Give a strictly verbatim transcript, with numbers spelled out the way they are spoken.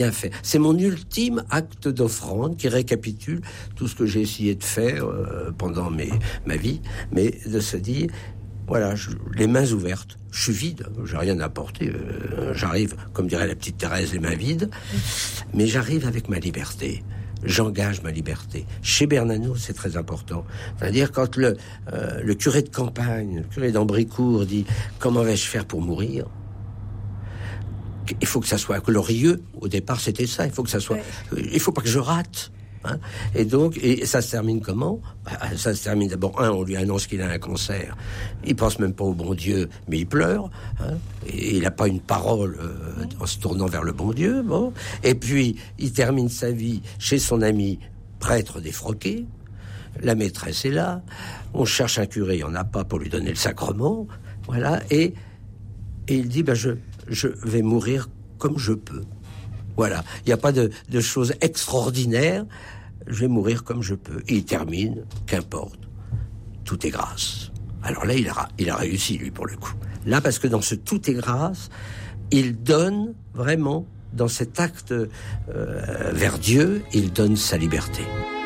Bien fait. C'est mon ultime acte d'offrande qui récapitule tout ce que j'ai essayé de faire euh, pendant mes, ma vie, mais de se dire, voilà, je, les mains ouvertes, je suis vide, j'ai rien à apporter, euh, j'arrive, comme dirait la petite Thérèse, les mains vides, mais j'arrive avec ma liberté. J'engage ma liberté. Chez Bernanos, c'est très important. C'est-à-dire quand le, euh, le curé de campagne, le curé d'Ambricourt dit « Comment vais-je faire pour mourir ?» Il faut que ça soit glorieux. Au départ, c'était ça. Il faut que ça soit. Ouais. Il faut pas que je rate. Hein. Et donc, et ça se termine comment ? Bah, ça se termine d'abord. Un, on lui annonce qu'il a un cancer. Il pense même pas au bon Dieu, mais il pleure. Hein. Et il n'a pas une parole euh, en se tournant vers le bon Dieu. Bon. Et puis, il termine sa vie chez son ami prêtre défroqué. La maîtresse est là. On cherche un curé, il n'y en a pas pour lui donner le sacrement. Voilà. Et, et il dit, bah, je. je vais mourir comme je peux. Voilà. Il n'y a pas de, de choses extraordinaires. Je vais mourir comme je peux. Et il termine, qu'importe. Tout est grâce. Alors là, il a, il a réussi, lui, pour le coup. Là, parce que dans ce tout est grâce, il donne vraiment, dans cet acte euh, vers Dieu, il donne sa liberté.